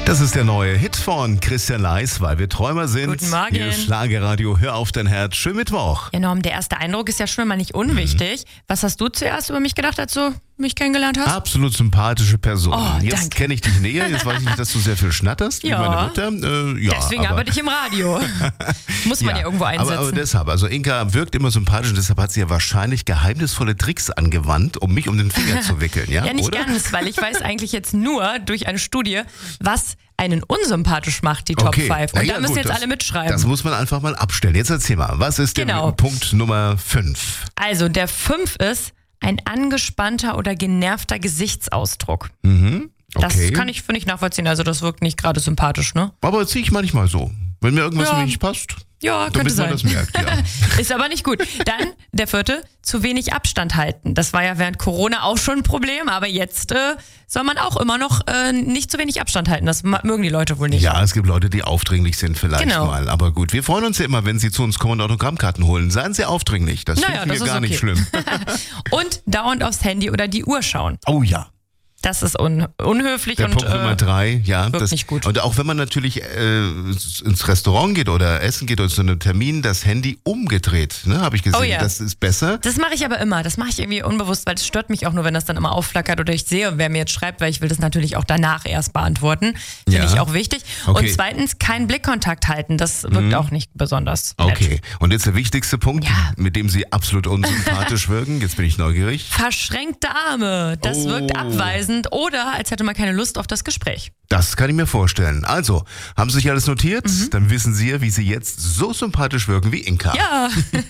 Das ist der neue Hit von Christian Leis, weil wir Träumer sind. Guten Morgen. Hier ist Schlagerradio, hör auf dein Herz. Schönen Mittwoch. Ja, Norm, der erste Eindruck ist ja schon mal nicht unwichtig. Was hast du zuerst über mich gedacht, als du mich kennengelernt hast? Absolut sympathische Person. Oh, jetzt danke. kenne ich dich näher, jetzt weiß ich nicht, dass du sehr viel schnatterst, wie Ja. meine Mutter. Deswegen arbeite ich im Radio. Muss man ja irgendwo einsetzen. Aber deshalb, also Inka wirkt immer sympathisch und deshalb hat sie ja wahrscheinlich geheimnisvolle Tricks angewandt, um mich um den Finger zu wickeln, ja? Ja, nicht oder? ganz, weil ich weiß eigentlich jetzt nur durch eine Studie, was einen unsympathisch macht, die Top 5. Und Na ja, da müssen gut, jetzt das- alle mitschreiben. Das muss man einfach mal abstellen. Jetzt erzähl mal, was ist Genau. denn Punkt Nummer 5? Also der 5 ist ein angespannter oder genervter Gesichtsausdruck. Okay. Das finde ich nachvollziehen. Also das wirkt nicht gerade sympathisch, ne? Aber ziehe ich manchmal so. Wenn mir irgendwas Ja. nicht passt, Ja, könnte damit man sein. das merkt, ja. Ist aber nicht gut. Dann der 4, zu wenig Abstand halten. Das war ja während Corona auch schon ein Problem, aber jetzt soll man auch immer noch nicht zu wenig Abstand halten. Das mögen die Leute wohl nicht. Ja, es gibt Leute, die aufdringlich sind vielleicht Genau. mal. Aber gut, wir freuen uns ja immer, wenn Sie zu uns kommen und Autogrammkarten holen. Seien Sie aufdringlich. Das Naja, finden wir das ist gar nicht okay. schlimm. Und dauernd aufs Handy oder die Uhr schauen. Oh ja. Das ist unhöflich Der und Punkt Nummer 3, ja. wirkt nicht gut. Und auch wenn man natürlich ins Restaurant geht oder essen geht oder zu einem Termin, das Handy umgedreht, ne, habe ich gesehen. Oh ja. Das ist besser. das mache ich aber immer. Das mache ich irgendwie unbewusst, weil es stört mich auch nur, wenn das dann immer aufflackert oder ich sehe, wer mir jetzt schreibt, weil ich will das natürlich auch danach erst beantworten. Finde Ja. ich auch wichtig. Okay. Und zweitens, keinen Blickkontakt halten. Das wirkt auch nicht besonders nett. Okay, und jetzt der wichtigste Punkt, Ja. mit dem Sie absolut unsympathisch wirken. Jetzt bin ich neugierig. Verschränkte Arme. Das Oh. wirkt abweisend oder als hätte man keine Lust auf das Gespräch. Das kann ich mir vorstellen. Also, haben Sie sich alles notiert? Mhm. Dann wissen Sie ja, wie Sie jetzt so sympathisch wirken wie Inka. Ja.